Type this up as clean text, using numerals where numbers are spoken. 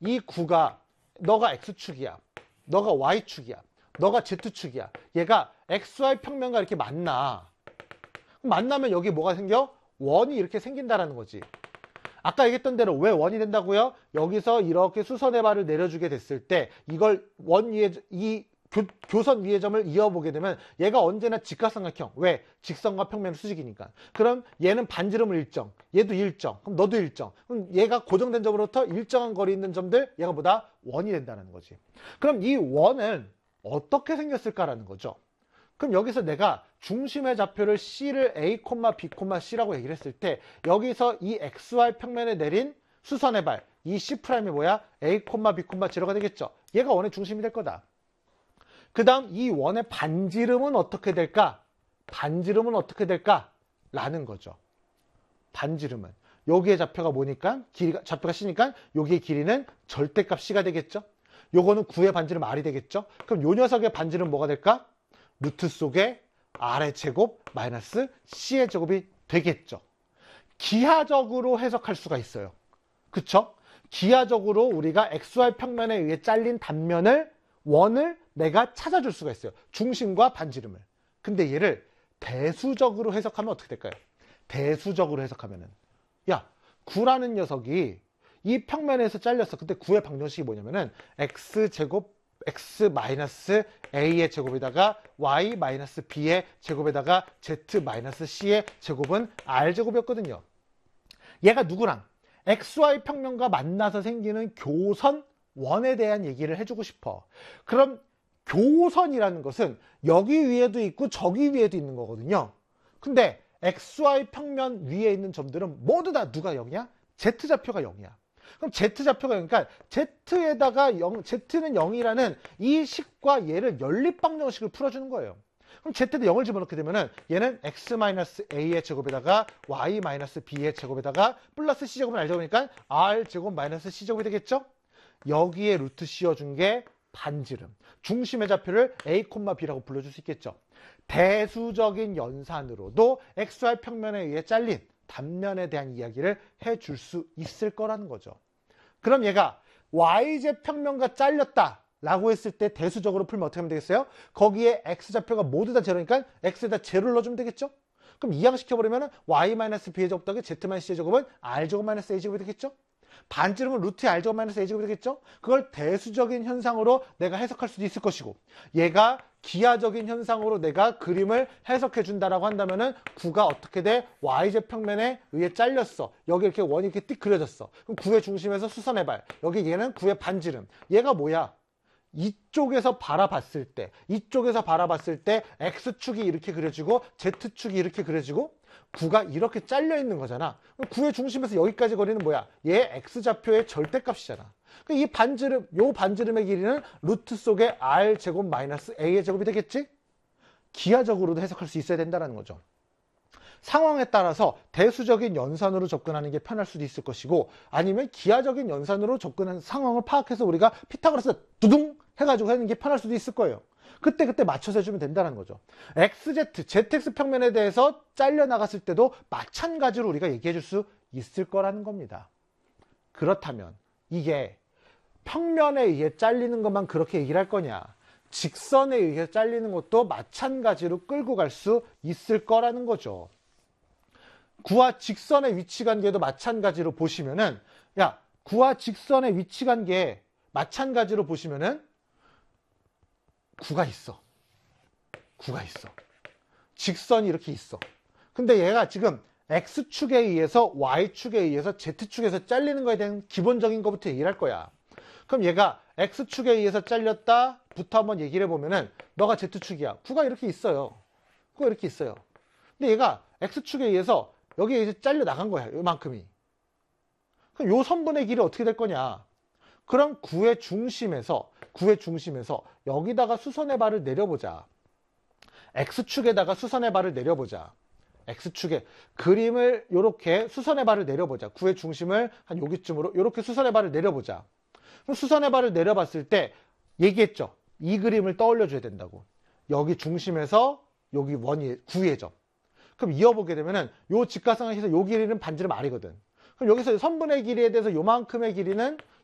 이 구가 너가 X축이야. 너가 Y축이야. 너가 Z축이야. 얘가 XY 평면과 이렇게 만나. 만나면 여기 뭐가 생겨? 원이 이렇게 생긴다라는 거지. 아까 얘기했던 대로 왜 원이 된다고요? 여기서 이렇게 수선의 발을 내려주게 됐을 때 이걸 원 위에 이 교선 위의 점을 이어보게 되면 얘가 언제나 직각삼각형. 왜? 직선과 평면 수직이니까. 그럼 얘는 반지름을 일정, 얘도 일정, 그럼 너도 일정. 그럼 얘가 고정된 점으로부터 일정한 거리 있는 점들 얘가 뭐다? 원이 된다는 거지. 그럼 이 원은 어떻게 생겼을까라는 거죠. 그럼 여기서 내가 중심의 좌표를 C를 A, B, C라고 얘기를 했을 때 여기서 이 XY 평면에 내린 수선의 발, 이 C'이 뭐야? A, B, C가 되겠죠. 얘가 원의 중심이 될 거다. 그 다음 이 원의 반지름은 어떻게 될까? 반지름은 어떻게 될까? 라는 거죠. 반지름은. 여기의 좌표가 뭐니까? 좌표가 C니까 여기의 길이는 절대값 C가 되겠죠. 요거는 9의 반지름 R이 되겠죠. 그럼 요 녀석의 반지름은 뭐가 될까? 루트 속에 R의 제곱 마이너스 C의 제곱이 되겠죠. 기하적으로 해석할 수가 있어요. 그쵸? 기하적으로 우리가 XY 평면에 의해 잘린 단면을 원을 내가 찾아줄 수가 있어요. 중심과 반지름을. 근데 얘를 대수적으로 해석하면 어떻게 될까요? 대수적으로 해석하면은 야, 9라는 녀석이 이 평면에서 잘렸어. 근데 9의 방정식이 뭐냐면은 X제곱 X-A의 제곱에다가 Y-B의 제곱에다가 Z-C의 제곱은 R제곱이었거든요. 얘가 누구랑? XY 평면과 만나서 생기는 교선 원에 대한 얘기를 해주고 싶어. 그럼 교선이라는 것은 여기 위에도 있고 저기 위에도 있는 거거든요. 근데 XY 평면 위에 있는 점들은 모두 다 누가 0이야? Z좌표가 0이야. 그럼 Z좌표가 0이니까 Z에다가 Z는 0이라는 이 식과 얘를 연립방정식을 풀어주는 거예요. 그럼 Z에 0을 집어넣게 되면은 얘는 X-A의 제곱에다가 Y-B의 제곱에다가 플러스 C제곱은 R제곱이니까 R제곱 마이너스 C제곱이 되겠죠? 여기에 루트 씌워준 게 반지름. 중심의 좌표를 A, B라고 불러줄 수 있겠죠. 대수적인 연산으로도 XY 평면에 의해 잘린 단면에 대한 이야기를 해줄 수 있을 거라는 거죠. 그럼 얘가 YZ 평면과 잘렸다 라고 했을 때 대수적으로 풀면 어떻게 하면 되겠어요? 거기에 X좌표가 모두 다 제로니까 X에다 제로를 넣어주면 되겠죠? 그럼 이항시켜버리면 Y-B의 제곱 더하기 Z-C의 제곱은 R제곱-A제곱이 되겠죠? 반지름은 루트 R제곱 마이너스 A제곱이 되겠죠? 그걸 대수적인 현상으로 내가 해석할 수도 있을 것이고 얘가 기하적인 현상으로 내가 그림을 해석해 준다라고 한다면은 9가 어떻게 돼? YZ 평면에 의해 잘렸어. 여기 이렇게 원이 이렇게 띡 그려졌어. 그럼 9의 중심에서 수선의 발. 여기 얘는 9의 반지름. 얘가 뭐야? 이쪽에서 바라봤을 때 X축이 이렇게 그려지고 Z축이 이렇게 그려지고 9가 이렇게 잘려 있는 거잖아. 9의 중심에서 여기까지 거리는 뭐야? 얘 X좌표의 절대값이잖아. 이 반지름, 요 반지름의 길이는 루트 속에 R제곱 마이너스 A의 제곱이 되겠지? 기하적으로도 해석할 수 있어야 된다는 거죠. 상황에 따라서 대수적인 연산으로 접근하는 게 편할 수도 있을 것이고 아니면 기하적인 연산으로 접근하는 상황을 파악해서 우리가 피타고라스 두둥 해가지고 하는 게 편할 수도 있을 거예요. 그때 맞춰서 해주면 된다는 거죠. ZX 평면에 대해서 잘려나갔을 때도 마찬가지로 우리가 얘기해 줄 수 있을 거라는 겁니다. 그렇다면 이게 평면에 의해 잘리는 것만 그렇게 얘기를 할 거냐? 직선에 의해 잘리는 것도 마찬가지로 끌고 갈 수 있을 거라는 거죠. 구와 직선의 위치 관계도 마찬가지로 보시면은 구와 직선의 위치 관계 마찬가지로 보시면은 9가 있어. 직선이 이렇게 있어. 근데 얘가 지금 X축에 의해서 Y축에 의해서 Z축에서 잘리는 거에 대한 기본적인 것부터 얘기를 할 거야. 그럼 얘가 X축에 의해서 잘렸다 부터 한번 얘기를 해보면은 너가 Z축이야. 9가 이렇게 있어요. 근데 얘가 X축에 의해서 여기에 이제 잘려 나간 거야. 요만큼이. 그럼 요 선분의 길이 어떻게 될 거냐? 그럼 9의 중심에서 여기다가 수선의 발을 내려보자. X축에다가 수선의 발을 내려보자. X축에 그림을 요렇게 수선의 발을 내려보자. 9의 중심을 한 여기쯤으로 요렇게 수선의 발을 내려보자. 그럼 수선의 발을 내려봤을 때 얘기했죠. 이 그림을 떠올려 줘야 된다고. 여기 중심에서 여기 원이 9의 점. 그럼 이어보게 되면은 요 직각삼각형에서 요 길이는 반지름 R이거든. 그럼 여기서 선분의 길이에 대해서 요만큼의 길이는